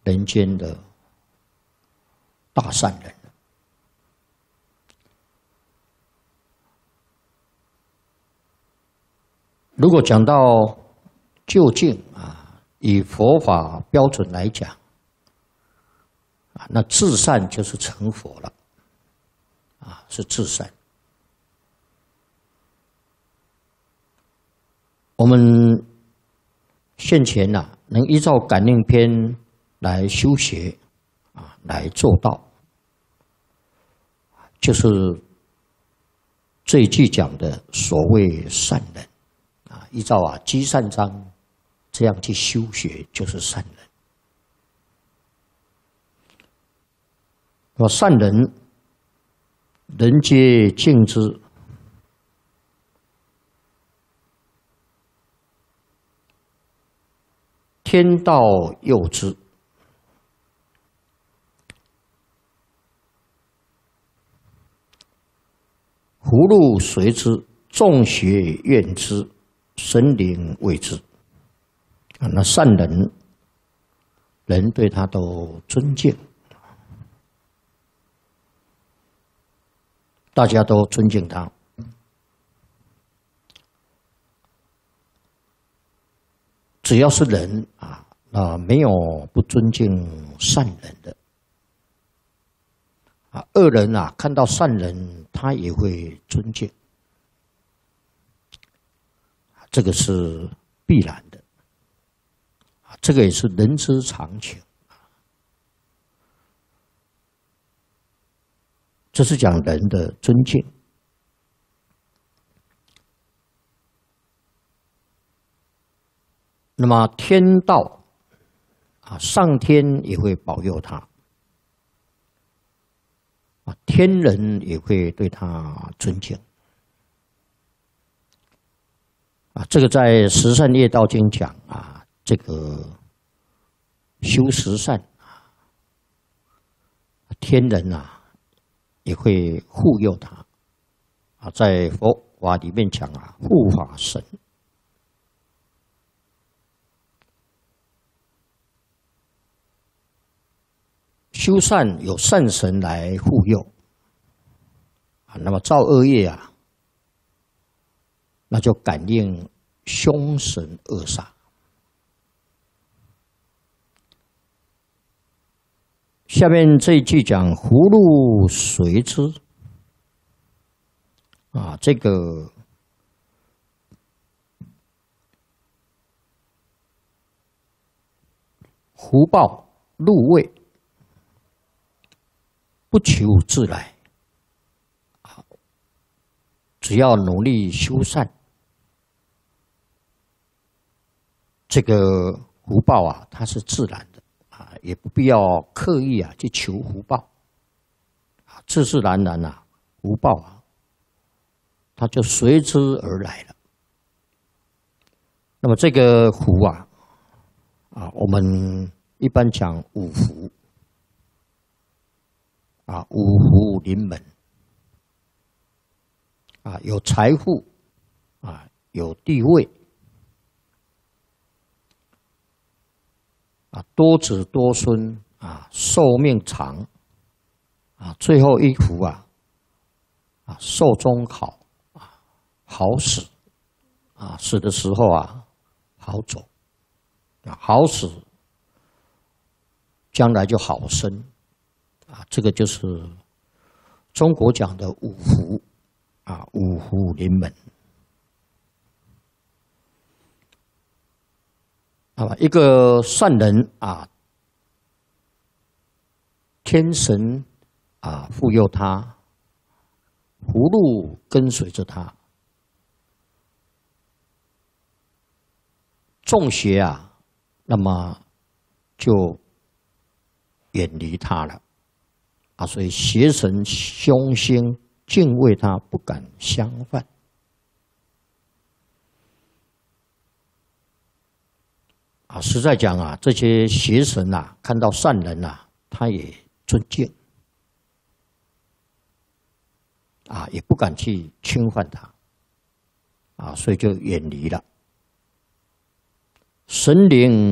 人间的大善人。如果讲到究竟以佛法标准来讲那至善就是成佛了是至善。我们现前能依照感应篇来修学来做到，就是这一句讲的所谓善人依照积善章这样去修学，就是善人。善人，人皆敬之。天道佑之，福禄随之，众邪怨之，神灵畏之。那善人，人对他都尊敬，大家都尊敬他。只要是人没有不尊敬善人的恶人看到善人他也会尊敬，这个是必然的这个也是人之常情。这是讲人的尊敬。那么天道上天也会保佑他天人也会对他尊敬这个在《十善业道经》讲这个修十善天人也会护佑他在佛法里面讲护法神。修善有善神来护佑那么造恶业那就感应凶神恶煞。下面这一句讲福禄随之这个福报禄位不求自来只要努力修善，这个福报它是自然的也不必要刻意去求福报自自然然福报它就随之而来了。那么这个福我们一般讲五福五福临门有财富有地位多子多孙寿命长最后一福寿终好好死死的时候好走好死将来就好生这个就是中国讲的五福五福临门。一个善人天神护佑他，福禄跟随着他，众邪那么就远离他了所以邪神凶星敬畏他，不敢相犯实在讲这些邪神看到善人他也尊敬也不敢去侵犯他所以就远离了。神灵